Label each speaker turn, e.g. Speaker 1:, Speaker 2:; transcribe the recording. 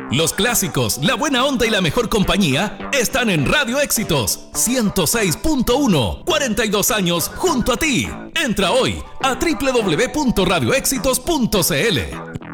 Speaker 1: Los clásicos, la buena onda y la mejor compañía están en Radio Éxitos 106.1. 42 años junto a ti. Entra hoy a www.radioéxitos.cl.